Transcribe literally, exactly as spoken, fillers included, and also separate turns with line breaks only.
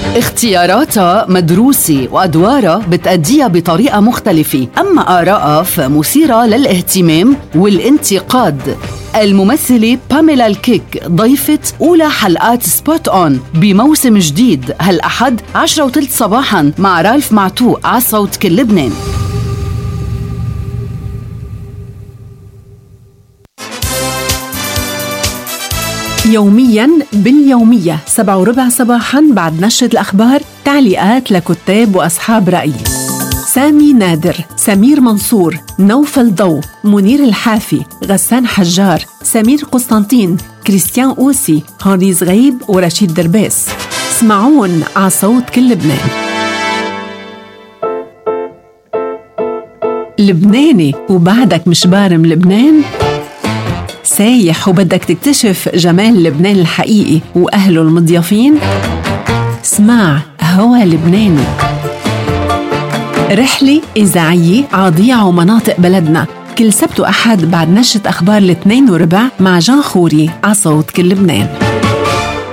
اختياراتها مدروسة وأدوارها بتأديها بطريقة مختلفة، أما آرائها فمثيرة للاهتمام والانتقاد. الممثلة باميلا الكيك ضيفة أولى حلقات سبوت أون بموسم جديد هالأحد عشرة وثلث صباحاً مع رالف معتوق على صوت كل لبنان.
يومياً باليومية سبعة وربع صباحاً بعد نشرة الأخبار، تعليقات لكتاب وأصحاب رأي: سامي نادر، سمير منصور، نوفل ضو، منير الحافي، غسان حجار، سمير قسطنطين، كريستيان أوسي، هانري زغيب ورشيد درباس. اسمعون على صوت كل لبنان. لبناني وبعدك مش بارم لبنان؟ سايح وبدك تكتشف جمال لبنان الحقيقي وأهله المضيافين؟ اسمع هوا لبناني، رحلة إذاعية عضيع ومناطق بلدنا، كل سبت وأحد بعد نشرة أخبار الاثنين وربع مع جان خوري على صوت كل لبنان.